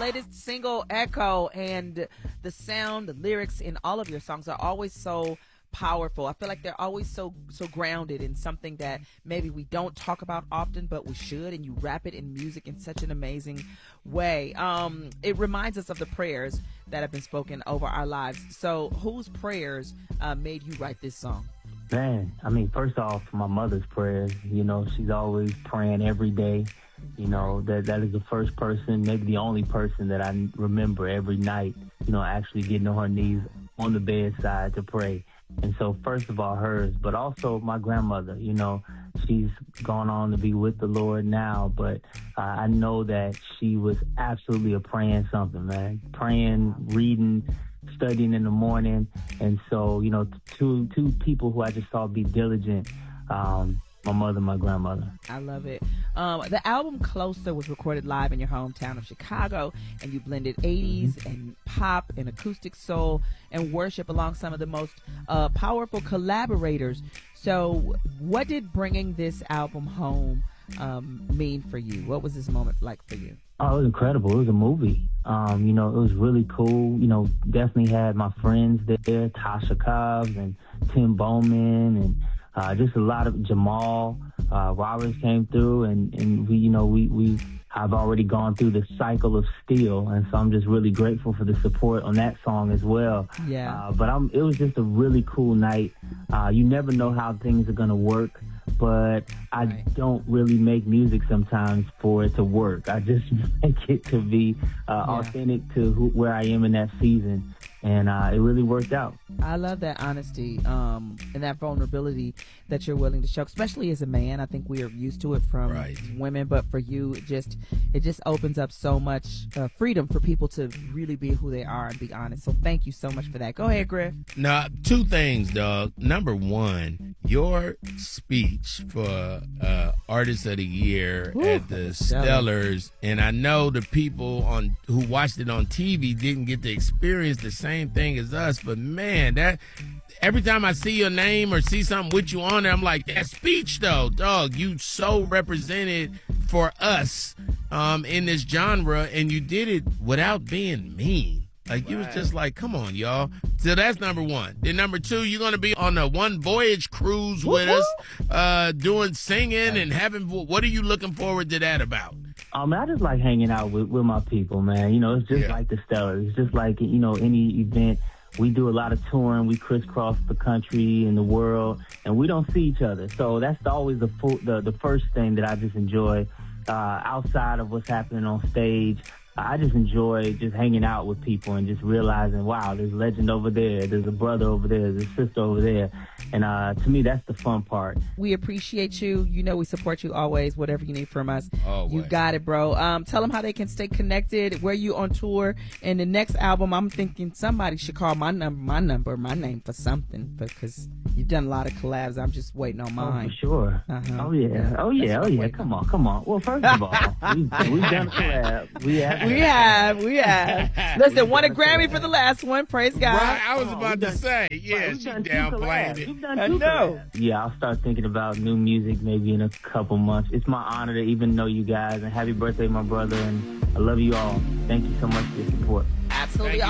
latest single, Echo, and the sound, the lyrics in all of your songs are always so powerful. I feel like they're always so grounded in something that maybe we don't talk about often, but we should, and you wrap it in music in such an amazing way. It reminds us of the prayers that have been spoken over our lives. So whose prayers made you write this song? Man, I mean, first off, my mother's prayers. You know, she's always praying every day. You know, that is the first person, maybe the only person that I remember every night, you know, actually getting on her knees on the bedside to pray. And so, first of all, hers, but also my grandmother. You know, she's gone on to be with the Lord now, but I know that she was absolutely a praying something, man. Praying, reading, studying in the morning. And so, you know, two people who I just saw be diligent, my mother and my grandmother. I love it. The album Closer was recorded live in your hometown of Chicago, and you blended 80s and pop and acoustic soul and worship along some of the most powerful collaborators. So what did bringing this album home mean for you? What was this moment like for you? Oh, it was incredible. It was a movie. You know, it was really cool. You know, definitely had my friends there, Tasha Cobbs and Tim Bowman, and just a lot of Jamal Roberts came through, and we, you know, we have already gone through the cycle of Steel, and so I'm just really grateful for the support on that song as well. Yeah. But it was just a really cool night. You never know how things are gonna work, but I don't really make music sometimes for it to work. I just make it to be authentic to where I am in that season. And it really worked out. I love that honesty and that vulnerability that you're willing to show, especially as a man. I think we are used to it from women, but for you, it just opens up so much freedom for people to really be who they are and be honest. So thank you so much for that. Go ahead, Griff. Now, two things, Doug. Number one, your speech for Artist of the Year at the Stellars, and I know the people who watched it on TV didn't get to experience the same thing as us, but man, that every time I see your name or see something with you on there, I'm like, that speech though, dog, you so represented for us in this genre, and you did it without being mean. Like, you was just like, come on, y'all. So that's number one. Then number two, you're going to be on a One Voyage cruise with us, doing singing and having, what are you looking forward to that about? I just like hanging out with my people, man. You know, it's just like the Stellars. It's just like, you know, any event. We do a lot of touring. We crisscross the country and the world, and we don't see each other. So that's always the first thing that I just enjoy outside of what's happening on stage. I just enjoy just hanging out with people and just realizing, wow, there's a legend over there, there's a brother over there, there's a sister over there. And to me, that's the fun part. We appreciate you. You know we support you always, whatever you need from us. Always. You got it, bro. Tell them how they can stay connected, where you on tour. And the next album, I'm thinking somebody should call my name for something, because you've done a lot of collabs. I'm just waiting on mine. Oh, for sure. Uh-huh. Oh, yeah. Come on. Well, first of all, we've done a collab. We have. Listen, won a Grammy for the last one. Praise God. Right, I was about to say, she downplayed it. We've done two collabs. Yeah, I'll start thinking about new music maybe in a couple months. It's my honor to even know you guys, and happy birthday, my brother, and I love you all. Thank you so much for your support. Absolutely.